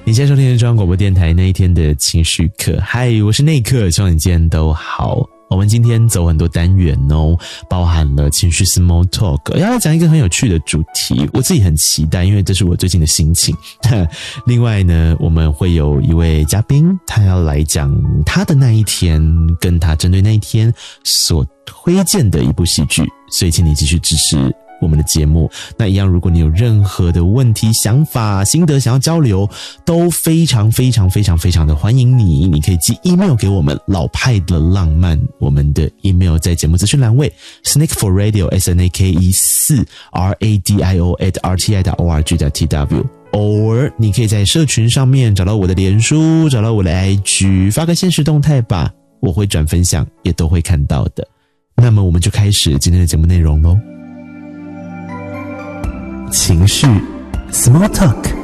你现在收听的中央广播电台那一天的情绪课。嗨，我是内克，希望你今天都好。我们今天走很多单元哦，包含了情绪 small talk， 要讲一个很有趣的主题，我自己很期待，因为这是我最近的心情。另外呢，我们会有一位嘉宾，他要来讲他的那一天，跟他针对那一天所推荐的一部戏剧，所以请你继续支持我们的节目。那一样，如果你有任何的问题、想法、心得想要交流，都非常非常非常非常的欢迎你。你可以寄 email 给我们，老派的浪漫，我们的 email 在节目资讯栏位 snakeforradio snake4radio@rti.org.tw， 偶尔你可以在社群上面找到我的脸书，找到我的 IG， 发个限时动态吧，我会转分享，也都会看到的。那么我们就开始今天的节目内容咯。情绪 Small Talk。